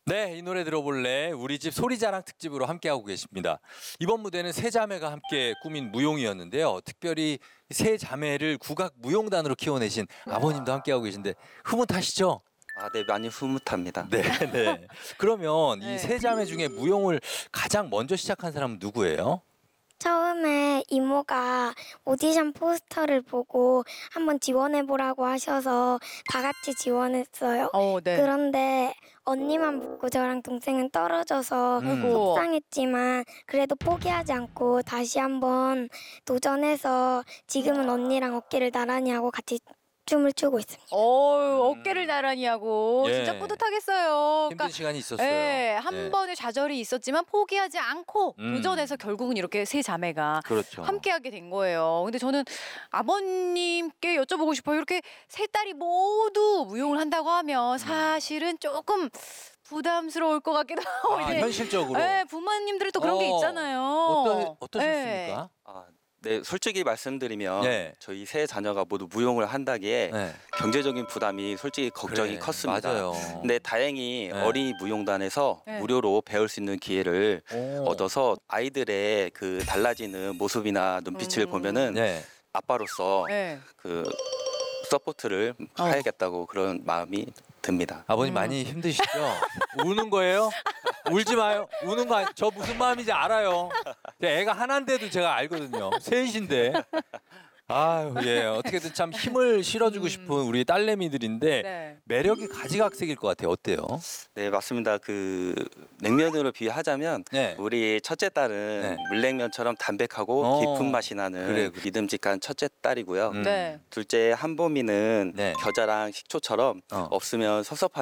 네, 이 노래 들어볼래? 우리 집 소리자랑 특집으로 함께하고 계십니다. 이번 무대는 세 자매가 함께 꾸민 무용이었는데요. 특별히 세 자매를 국악 무용단으로 키워내신 아버님도 함께하고 계신데 흐뭇하시죠? 아, 네, 많이 흐뭇합니다. 네, 네. 그러면 이 네. 세 자매 중에 무용을 가장 먼저 시작한 사람은 누구예요? 처음에 이모가 오디션 포스터를 보고 한번 지원해보라고 하셔서 다 같이 지원했어요. 네. 그런데 언니만 붙고 저랑 동생은 떨어져서 속상했지만 그래도 포기하지 않고 다시 한번 도전해서 지금은 언니랑 어깨를 나란히 하고 같이 춤을 추고 있습니다. 어깨를 나란히 하고 예. 진짜 뿌듯하겠어요. 힘든 시간이 있었어요. 예, 한 예. 번의 좌절이 있었지만 포기하지 않고 음. 도전해서 결국은 이렇게 세 자매가 그렇죠. 함께하게 된 거예요. 근데 저는 아버님께 여쭤보고 싶어요. 이렇게 세 딸이 모두 무용을 한다고 하면 사실은 조금 부담스러울 것 같기도 하고. 아, 이제 현실적으로. 네, 부모님들은 또 그런 게 있잖아요. 어떠셨습니까? 아, 네, 솔직히 말씀드리면 네. 저희 세 자녀가 모두 무용을 한다기에 네. 경제적인 부담이 솔직히 걱정이 그래, 컸습니다. 맞아요. 근데 다행히 네. 어린이 무용단에서 네. 무료로 배울 수 있는 기회를 오. 얻어서 아이들의 그 달라지는 모습이나 눈빛을 보면은 네. 아빠로서 네. 그 서포트를 해야겠다고 그런 마음이 듭니다. 아버님 많이 힘드시죠? 우는 거예요? 울지 마요. 우는 거 저 무슨 마음인지 알아요. 애가 하나인데도 제가 알거든요. 셋인데. 아유, 예. 어떻게든 참 힘을 실어주고 싶은 우리 딸내미들인데 네. 매력이 가지각색일 것 같아요. 어때요? 네, 맞습니다. 그 냉면으로 비유하자면 네. 우리 첫째 딸은 네. 물냉면처럼 담백하고 어. 깊은 맛이 나는 그래. 믿음직한 첫째 딸이고요. 음. 네. 둘째 한보미는 네. 겨자랑 식초처럼 어. 없으면 섭섭하지